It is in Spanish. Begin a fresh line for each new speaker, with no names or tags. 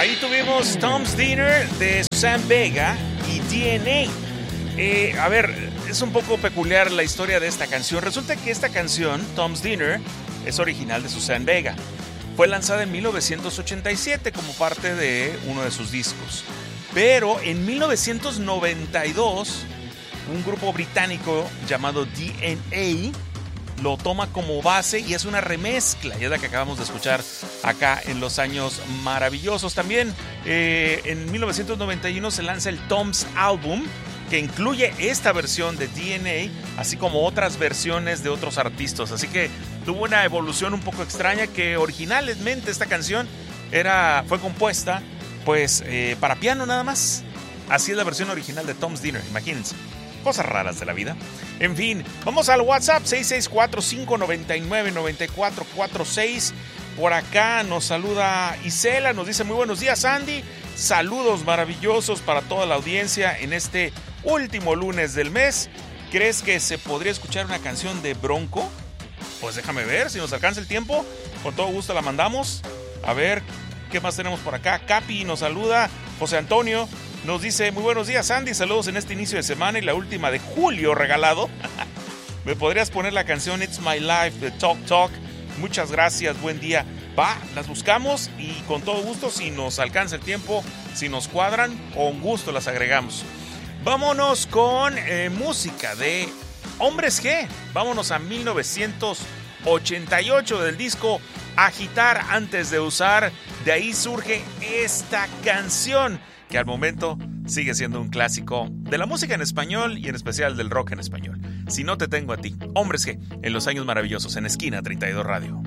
Ahí tuvimos Tom's Dinner de Suzanne Vega y DNA. A ver, es un poco peculiar la historia de esta canción. Resulta que esta canción, Tom's Dinner, es original de Suzanne Vega. Fue lanzada en 1987 como parte de uno de sus discos. Pero en 1992, un grupo británico llamado DNA lo toma como base y es una remezcla, y es la que acabamos de escuchar acá en Los Años Maravillosos. También en 1991 se lanza el Tom's Album, que incluye esta versión de DNA, así como otras versiones de otros artistas. Así que tuvo una evolución un poco extraña, que originalmente esta canción fue compuesta pues para piano nada más. Así es la versión original de Tom's Dinner, imagínense. Cosas raras de la vida. En fin, vamos al WhatsApp 664-599-9446. Por acá nos saluda Isela, nos dice muy buenos días, Andy. Saludos maravillosos para toda la audiencia en este último lunes del mes. ¿Crees que se podría escuchar una canción de Bronco? Pues déjame ver, si nos alcanza el tiempo, con todo gusto la mandamos. A ver, ¿qué más tenemos por acá? Capi nos saluda, José Antonio nos dice, muy buenos días, Andy, saludos en este inicio de semana y la última de julio regalado. ¿Me podrías poner la canción It's My Life de Talk Talk? Muchas gracias, buen día. Va, las buscamos y con todo gusto, si nos alcanza el tiempo, si nos cuadran, con gusto las agregamos. Vámonos con música de Hombres G. Vámonos a 1988 del disco Agitar antes de usar. De ahí surge esta canción, que al momento sigue siendo un clásico de la música en español y en especial del rock en español. Si no te tengo a ti, Hombres G, en Los Años Maravillosos, en Esquina 32 Radio.